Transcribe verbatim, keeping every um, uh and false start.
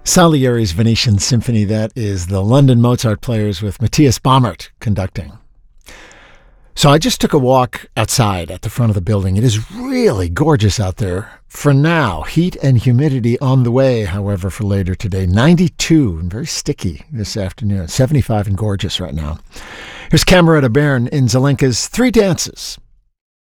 Salieri's Venetian Symphony, that is the London Mozart Players with Matthias Baumert conducting. So I just took a walk outside at the front of the building. It is really gorgeous out there for now. Heat and humidity on the way, however, for later today. ninety-two and very sticky this afternoon. seventy-five and gorgeous right now. Here's Cameretta Bairn in Zelenka's Three Dances.